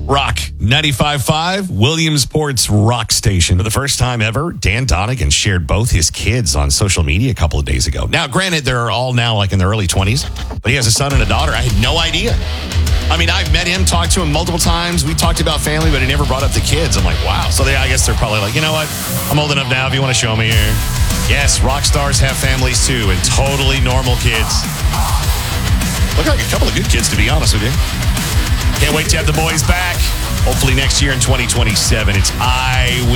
Rock 95.5, Williamsport's rock station. For the first time ever, Dan Donegan shared both his kids on social media a couple of days ago. Now, granted, they're all now like in their early 20s, but he has a son and a daughter. I had no idea. I mean, I've met him, talked to him multiple times. We talked about family, but he never brought up the kids. I'm like, wow. So I guess they're probably like, you know what? I'm old enough now if you want to show me here. Yes, rock stars have families too, and totally normal kids. Look like a couple of good kids, to be honest with you. Can't wait to have the boys back. Hopefully next year in 2027. It's I Will